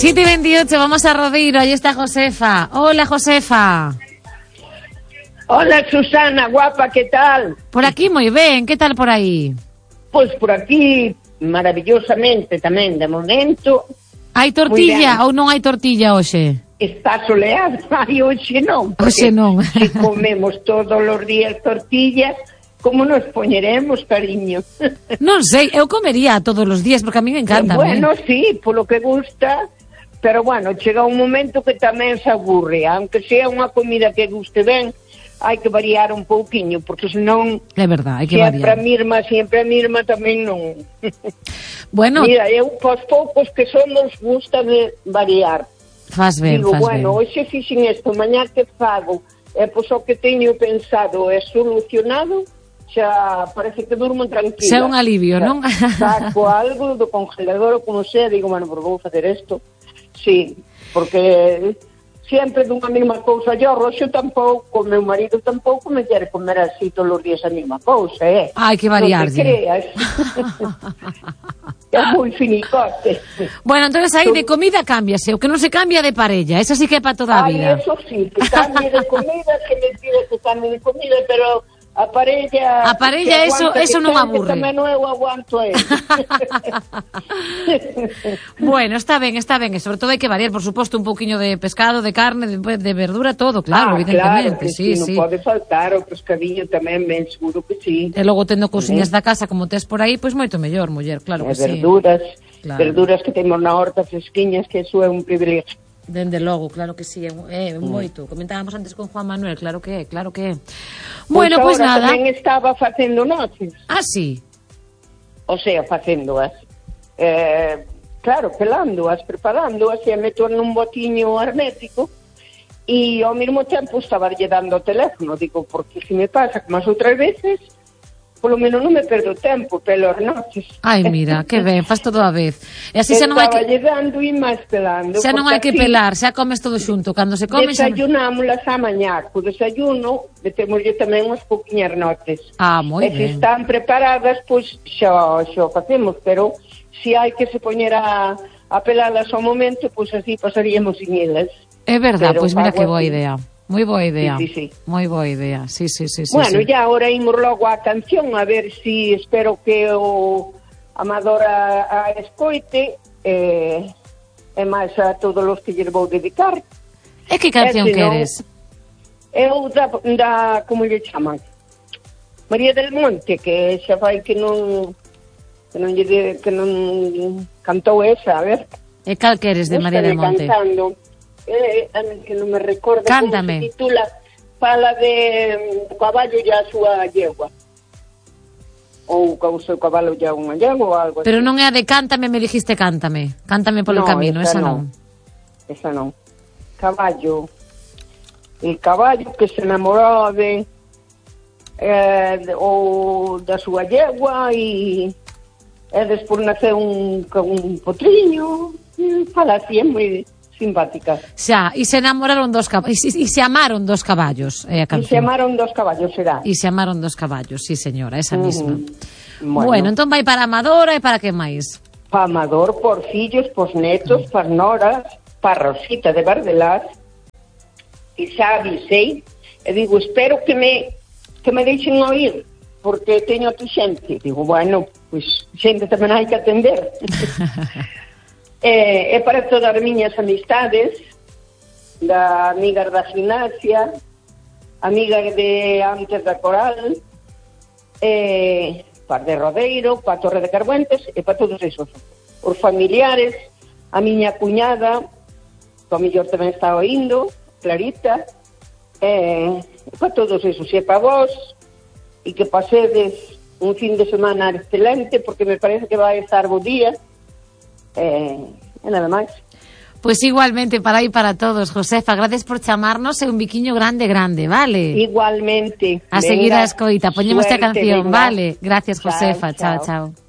7:28, vamos a Rodeiro, ahí está Josefa. Hola, Josefa. Hola, Susana, guapa, ¿qué tal? Por aquí moi ben, que tal por aí? Pois por aquí, maravillosamente tamén, de momento. Hai tortilla ou non hai tortilla hoxe? Está soleado, ai, hoxe non. Hoxe non. Se comemos todos os días tortillas, como nos poñeremos, cariño? Non sei, eu comería todos os días, porque a mí me encanta. Bueno, sí, polo que gusta, pero bueno, chega un momento que tamén se aburre, aunque sea unha comida que guste ben, hai que variar un pouquiño, porque senón... É verdade, hai que variar. Sempre a mesma tamén non... Bueno... Mira, eu pos poucos que somos gusta de variar. Faz ben, digo, faz bueno, ben. hoxe fixen isto, mañá que fago, e pois o que teño pensado é solucionado, xa parece que durmo tranquila. Xa é un alivio, non? Saco algo do congelador ou como sea, digo, bueno, pues vou facer isto. Sí, porque... sempre dunha mesma cousa. Yo, Roxo, tampouco, meu marido tampouco me quere comer así todos os días a mesma cousa, Hai que variarlle. Non te creas. É moi finicote. Bueno, entonces aí de comida cámbiase, o que non se cambia de parella, esa sí que é para toda a vida. Ai, eso sí, que cambie de comida, que me pide que cambie de comida, pero a parella... A parella, eso non aburre. Tamén eu aguanto a ele. Bueno, está ben, e sobre todo hai que variar, por suposto, un pouquiño de pescado, de carne, de verdura, todo, claro, evidentemente. Claro, que sí, non pode faltar o pescadillo tamén, ben seguro que sí. E logo tendo cousiñas da casa como tes por aí, pois moito mellor, muller, claro que sí. Verduras que temos na horta fresquiñas, que eso é un privilegio. Dende logo, claro que sí, é moito. Comentábamos antes con Juan Manuel, claro que é. Bueno, pois nada. Tamén estaba facendo noches. Ah, sí? O sea, facéndoas. Claro, pelándoas, preparándoas, e meto nun botiño hermético, e ao mesmo tempo estaba lle dando o teléfono. Digo, porque se me pasa como as outras veces, polo menos non me perdo tempo pelas noches. Ai, mira, que ben, faz todo a vez. E así xa non hai que... Estaba lle dando e máis pelando. Xa non hai que pelar, xa comes todo xunto. Cando se come... Desayunámolas a mañá. Co desayuno, metémoslle tamén unhas pouquiñas notes. Ah, moi ben. E se están preparadas, pois xa facemos, pero se hai que se poñer a pelalas ao momento, pois así pasaríamos sin elas. É verdade, pois mira que boa idea. Moi boa idea. Sí. Moi boa idea. Sí. Bueno, ya ahora imos logo a canción, a ver si espero que o Amador a escoite e máis a todos os que lle vou dedicar. E que canción queres? Eu da como lle chaman? María del Monte, que xa fai que non cantou esa, a ver. E cal queres de María del Monte? Cantando. Que non me recordo. Cántame. Como se titula, fala de caballo e a súa yegua, ou o seu cabalo e a unha yegua ou algo. Pero así. non é a de cántame, me dijiste cántame polo camino, esa non. Esa non. Caballo, el caballo que se enamorou ou da súa yegua e despois naceu un potriño, fala así, é moi simpática. Xa, e se enamoraron dos caballos, e se amaron dos caballos, é a canción. E se amaron dos caballos, será. E se amaron dos caballos, sí señora, esa misma. Bueno, entón vai para Amadora e para que máis? Para Amador, por fillos, por netos, para noras, para Rosita de Bardelás, e xa avisei, e digo, espero que me deixen oír, porque teño a tu xente. Digo, bueno, pois xente tamén hai que atender. É para todas as miñas amistades, da amigas da gimnasia, amigas de antes da coral, para de Rodeiro, para Torre de Carbuentes, e para todos esos. Os familiares, a miña cuñada, que ao mellor tamén está oindo, Clarita, para todos esos, e para vos, e que pasedes un fin de semana excelente, porque me parece que vai estar bo día, e nada máis. Pois igualmente para aí para todos, Josefa, gracias por chamarnos e un biquiño grande, vale? Igualmente. A seguir a escoita, poñemos a canción, vale? Gracias, Josefa, chao.